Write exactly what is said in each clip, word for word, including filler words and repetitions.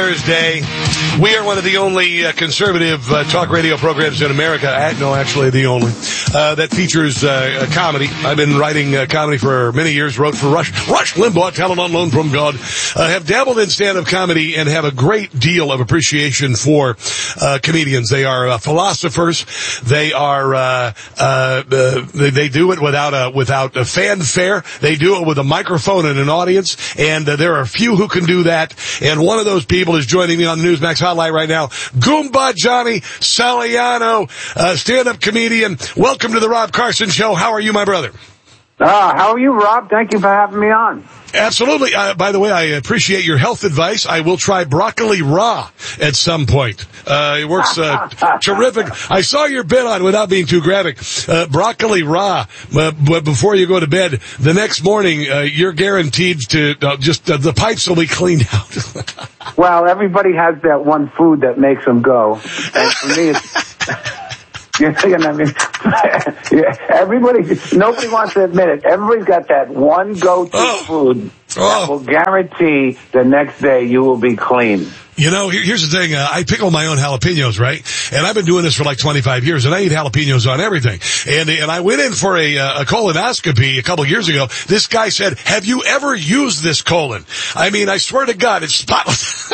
Thursday. We are one of the only uh, conservative uh, talk radio programs in America, uh, no, actually the only, uh, that features uh, comedy. I've been writing uh, comedy for many years, wrote for Rush, Rush Limbaugh, talent on loan from God, uh, have dabbled in stand-up comedy and have a great deal of appreciation for uh, comedians. They are uh, philosophers. They are, uh, uh, uh, they, they do it without a, without a fanfare. They do it with a microphone and an audience, and uh, there are a few who can do that, and one of those people is joining me on the Newsmax Hotline right now, Goomba Johnny Saliano, uh, stand-up comedian. Welcome to the Rob Carson Show. How are you, my brother? Ah, uh, how are you, Rob? Thank you for having me on. Absolutely. Uh, by the way, I appreciate your health advice. I will try broccoli raw at some point. Uh, it works uh, terrific. I saw your bit on, without being too graphic, uh, broccoli raw. Uh, but before you go to bed, the next morning, uh, you're guaranteed to uh, just uh, the pipes will be cleaned out. Well, everybody has that one food that makes them go, and for me, it's. You know, I mean, yeah, everybody, nobody wants to admit it. Everybody's got that one go-to oh. food that oh. will guarantee the next day you will be clean. You know, here, here's the thing. Uh, I pickle my own jalapenos, right? And I've been doing this for like twenty-five years, and I eat jalapenos on everything. And and I went in for a, uh, a colonoscopy a couple years ago. This guy said, "Have you ever used this colon?" I mean, I swear to God, it's spotless.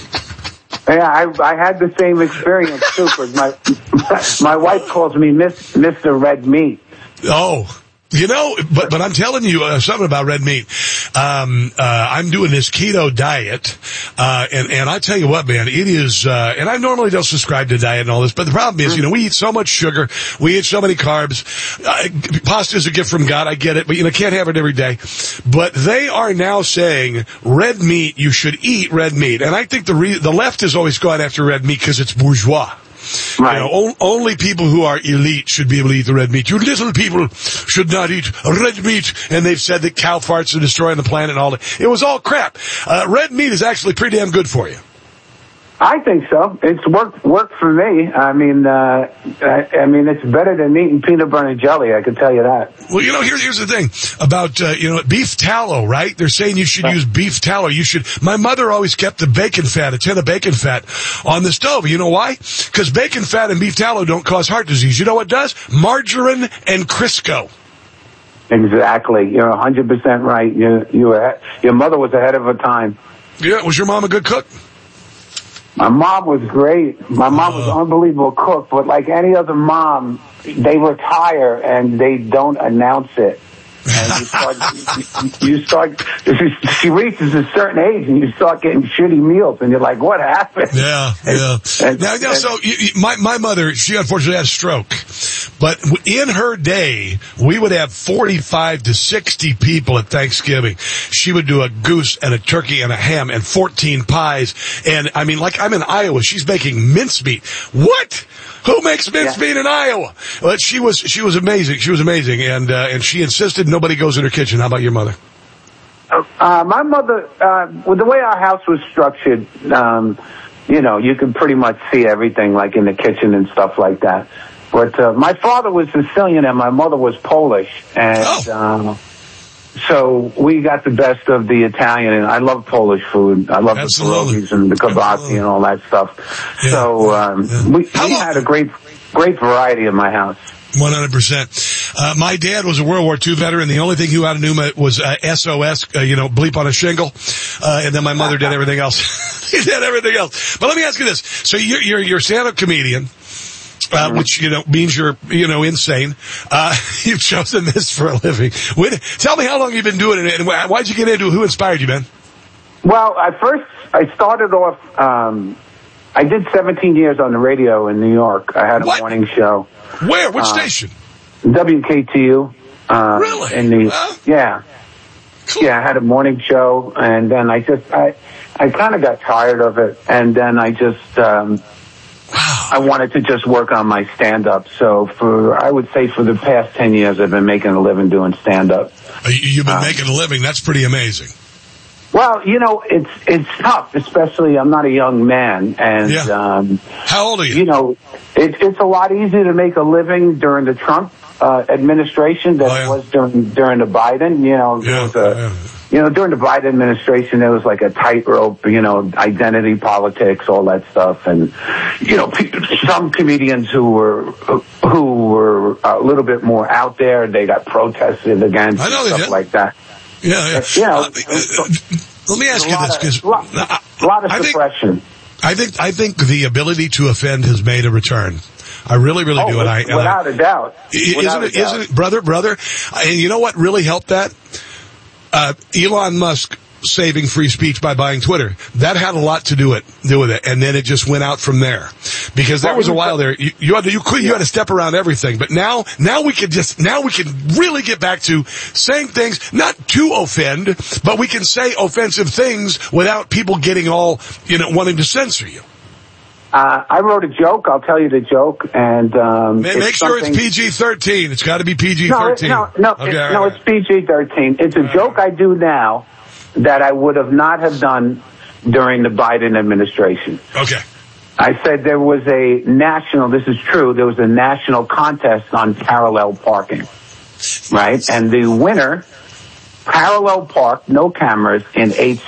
Yeah, I, I had the same experience too. Cause my, my my wife calls me Miss Mister Red Meat. Oh, you know, but but I'm telling you uh, something about red meat. Um, uh, I'm doing this keto diet, uh, and and I tell you what, man, it is. Uh, and I normally don't subscribe to diet and all this, but the problem is, you know, we eat so much sugar, we eat so many carbs. Uh, pasta is a gift from God, I get it, but you know, can't have it every day. But they are now saying red meat, you should eat red meat, and I think the re- the left has always gone after red meat because it's bourgeois. Right. You know, o- only people who are elite should be able to eat the red meat. You little people should not eat red meat. And they've said that cow farts are destroying the planet and all that. It was all crap. Uh, red meat is actually pretty damn good for you. I think so. It's worked worked for me. I mean, uh, I, I mean, it's better than eating peanut butter and jelly. I can tell you that. Well, you know, here, here's the thing about uh, you know beef tallow, right? They're saying you should use beef tallow. You should. My mother always kept the bacon fat, a tin of bacon fat, on the stove. You know why? Because bacon fat and beef tallow don't cause heart disease. You know what does? Margarine and Crisco. Exactly. You're one hundred percent right. You, you were, your mother was ahead of her time. Yeah. Was your mom a good cook? My mom was great. My mom was an unbelievable cook, but like any other mom, they retire and they don't announce it. And you start, you start, she reaches a certain age and you start getting shitty meals and you're like, what happened? Yeah, yeah. And, now, now, and, so you, you, my, my mother, she unfortunately had a stroke, but in her day, we would have forty-five to sixty people at Thanksgiving. She would do a goose and a turkey and a ham and fourteen pies. And I mean, like I'm in Iowa, she's making mincemeat. What? Who makes mincemeat yeah. in Iowa? But she was, she was amazing. She was amazing. And, uh, and she insisted nobody goes in her kitchen. How about your mother? Uh, my mother, uh, with the way our house was structured, um, you know, you could pretty much see everything like in the kitchen and stuff like that. But, uh, my father was Sicilian and my mother was Polish. And, oh. um, so we got the best of the Italian, and I love Polish food. I love Absolutely. the pierogies and the kibasi and all that stuff. Yeah. So um, yeah. we, we had a great, great variety in my house. one hundred percent. Uh, my dad was a World War Two veteran. The only thing he had to do was uh, S O S, uh, you know, bleep on a shingle. Uh, and then my mother did everything else. He did everything else. But let me ask you this. So you're, you're, you're a stand-up comedian. Uh, which, you know, means you're, you know, insane. Uh, you've chosen this for a living. When, tell me how long you've been doing it and why'd you get into it? Who inspired you, man? Well, I first, I started off, um, I did seventeen years on the radio in New York. I had a what? morning show. Where? Which uh, station? W K T U. Uh, really? In the, huh? Yeah. Cool. Yeah, I had a morning show and then I just, I, I kind of got tired of it and then I just, um, Wow. I wanted to just work on my stand-up. So for, I would say for the past ten years, I've been making a living doing stand-up. You've been um, making a living. That's pretty amazing. Well, you know, it's, it's tough, especially I'm not a young man. And, yeah. um, how old are you? You know, it, it's a lot easier to make a living during the Trump, uh, administration than oh, yeah. it was during, during the Biden. You know, yeah, there was a, yeah. you know, during the Biden administration, there was like a tightrope, you know, identity politics, all that stuff. And, you know, some comedians who were, who were a little bit more out there, they got protested against I know and stuff did. like that. Yeah, yeah. You know, uh, uh, let me ask you this, because a lot, a lot of I suppression. Think, I think, I think the ability to offend has made a return. I really, really oh, do. And I, and without I, a doubt. Isn't Without it, a doubt. isn't it, brother, brother? And you know what really helped that? Uh, Elon Musk saving free speech by buying Twitter. That had a lot to do it, do with it. And then it just went out from there. Because there was a while there, you, you had to, you could, you had to step around everything. But now, now we could just, now we can really get back to saying things, not to offend, but we can say offensive things without people getting all, you know, wanting to censor you. Uh, I wrote a joke. I'll tell you the joke, and um, make, it's make sure it's something- P G thirteen. It's got to be P G No, it- thirteen. no, no, okay, it's, all no. right. It's P G thirteen. It's a joke I do now that I would have not have done during the Biden administration. Okay. I said there was a national. This is true. There was a national contest on parallel parking, right? And the winner, parallel park, no cameras, in eight